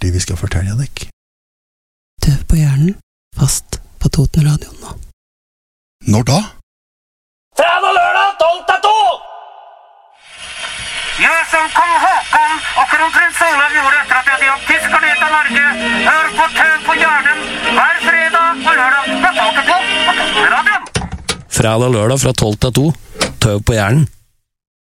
artig vi skal fortelle deg. Tøv på hjernen, fast på Totenradioen nå. Når da? Fredag og lørdag, 12-2! Jeg som kong Håkon og kronprins Olav gjorde etter at jeg hadde gjort tyskerne ut av Norge. Hør på Tøv på hjernen hver fredag og lørdag fra 12 til 2 på Totenradioen. Fredag og lørdag fra 12 til 2, Tøv på hjernen.